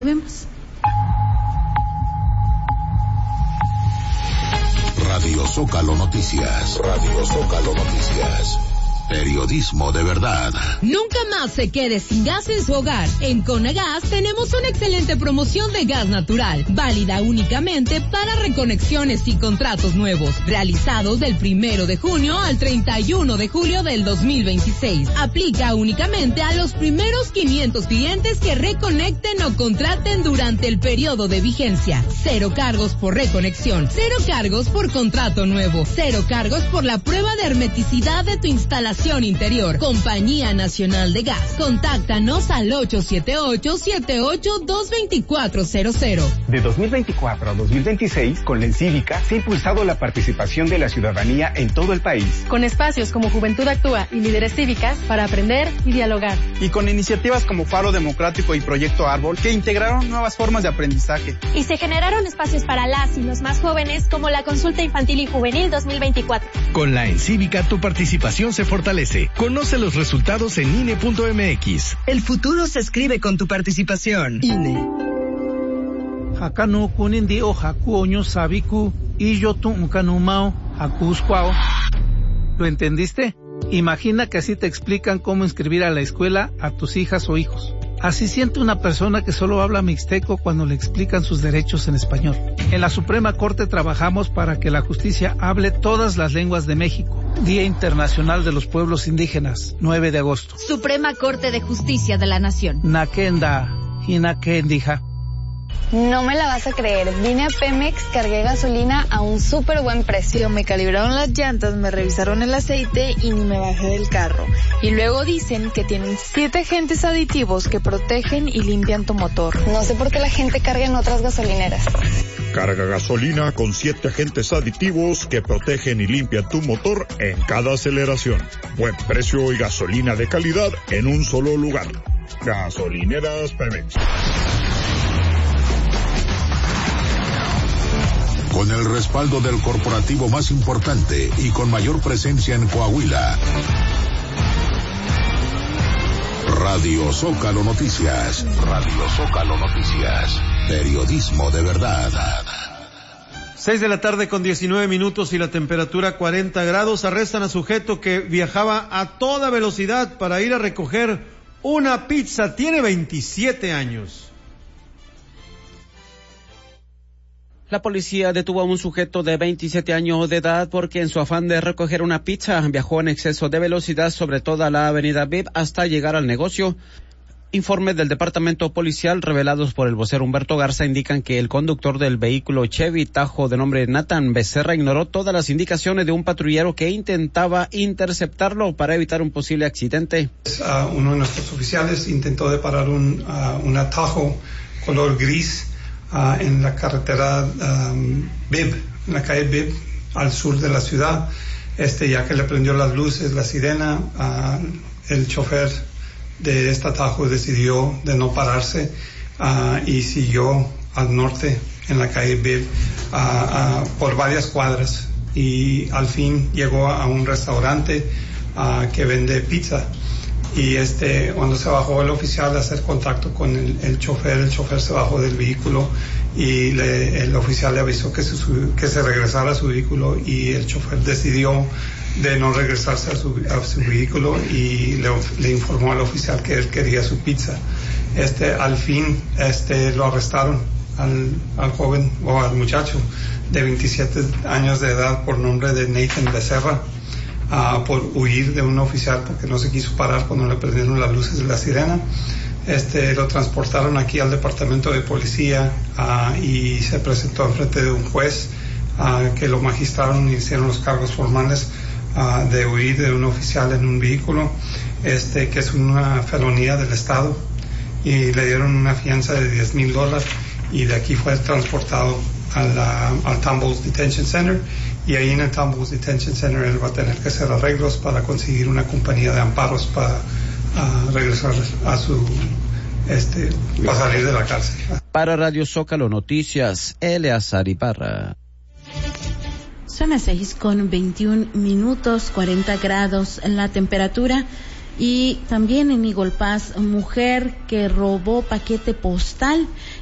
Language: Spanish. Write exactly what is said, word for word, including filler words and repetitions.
Vemos. Radio Zócalo Noticias. Radio Zócalo Noticias. Periodismo de verdad. Nunca más se quede sin gas en su hogar. En Conagas tenemos una excelente promoción de gas natural, válida únicamente para reconexiones y contratos nuevos, realizados del primero de junio al treinta y uno de julio del dos mil veintiséis. Aplica únicamente a los primeros quinientos clientes que reconecten o contraten durante el periodo de vigencia. Cero cargos por reconexión, cero cargos por contrato nuevo, cero cargos por la prueba de hermeticidad de tu instalación interior. Compañía Nacional de Gas. Contáctanos al ocho siete ocho, siete ocho dos, dos cuatro cero cero. De dos mil veinticuatro a dos mil veintiséis, con la Encívica se ha impulsado la participación de la ciudadanía en todo el país. Con espacios como Juventud Actúa y Líderes Cívicas para aprender y dialogar. Y con iniciativas como Faro Democrático y Proyecto Árbol que integraron nuevas formas de aprendizaje. Y se generaron espacios para las y los más jóvenes como la Consulta Infantil y Juvenil dos mil veinticuatro. Con la Encívica tu participación se fortalece. Conoce los resultados en I N E punto M X. El futuro se escribe con tu participación. I N E. Hakanu kunindi o haku oño sabiku y yo tu unkanumao hakuskwao. ¿Lo entendiste? Imagina que así te explican cómo inscribir a la escuela a tus hijas o hijos. Así siente una persona que solo habla mixteco cuando le explican sus derechos en español. En la Suprema Corte trabajamos para que la justicia hable todas las lenguas de México. Día Internacional de los Pueblos Indígenas, nueve de agosto. Suprema Corte de Justicia de la Nación. Nakenda, Hinakendija. No me la vas a creer, vine a Pemex, cargué gasolina a un súper buen precio. Me calibraron las llantas, me revisaron el aceite y ni me bajé del carro. Y luego dicen que tienen siete agentes aditivos que protegen y limpian tu motor. No sé por qué la gente carga en otras gasolineras. Carga gasolina con siete agentes aditivos que protegen y limpian tu motor en cada aceleración. Buen precio y gasolina de calidad en un solo lugar. Gasolineras Pemex. Con el respaldo del corporativo más importante y con mayor presencia en Coahuila. Radio Zócalo Noticias. Radio Zócalo Noticias. Periodismo de verdad. Seis de la tarde con diecinueve minutos y la temperatura cuarenta grados. Arrestan a sujeto que viajaba a toda velocidad para ir a recoger una pizza. Tiene veintisiete años. La policía detuvo a un sujeto de veintisiete años de edad porque en su afán de recoger una pizza viajó en exceso de velocidad sobre toda la avenida V I P hasta llegar al negocio. Informes del departamento policial revelados por el vocero Humberto Garza indican que el conductor del vehículo Chevy Tajo de nombre Nathan Becerra ignoró todas las indicaciones de un patrullero que intentaba interceptarlo para evitar un posible accidente. Uh, uno de nuestros oficiales intentó deparar un, uh, un Tajo color gris Uh, en la carretera um, V I P, en la calle V I P, al sur de la ciudad. Este, ya que le prendió las luces, la sirena, uh, el chofer de este atajo decidió de no pararse uh, y siguió al norte en la calle V I P uh, uh, por varias cuadras y al fin llegó a un restaurante uh, que vende pizza. Y este, cuando se bajó el oficial a hacer contacto con el, el chofer, el chofer se bajó del vehículo y le, el oficial le avisó que se, que se regresara a su vehículo y el chofer decidió de no regresarse a su, a su vehículo y le, le informó al oficial que él quería su pizza. Este, al fin, este, lo arrestaron al, al joven o al muchacho de veintisiete años de edad por nombre de Nathan Becerra. Uh, por huir de un oficial porque no se quiso parar cuando le prendieron las luces de la sirena. Este, lo transportaron aquí al departamento de policía uh, y se presentó enfrente de un juez uh, que lo magistraron y hicieron los cargos formales uh, de huir de un oficial en un vehículo, este, que es una felonía del estado, y le dieron una fianza de diez mil dólares y de aquí fue transportado al, uh, al Tumbles Detention Center. Y ahí en el Tumbles Detention Center él va a tener que hacer arreglos para conseguir una compañía de amparos para uh, regresar a su, este, para salir de la cárcel. Para Radio Zócalo Noticias, Eleazar Ibarra. Son las seis con veintiún minutos, cuarenta grados la temperatura. Y también en Eagle Pass, mujer que robó paquete postal